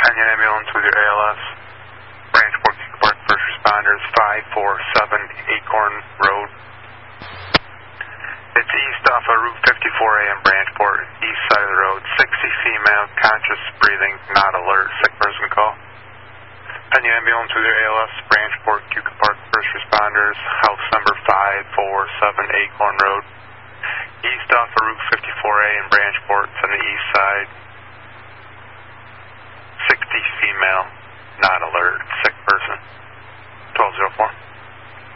Penyon Ambulance with your ALS. Branchport, Park, first responders, 547 Acorn Road. It's east off of Route 54A in Branchport, east side of the road. 60 female, conscious breathing, not alert. Sick person call. Penyon Ambulance with your ALS. Branchport, Cuca Park, first responders. House number 547 Acorn Road. East off of Route 54A in Branchport, it's on the east side. 60 female, not alert, sick person. 1204.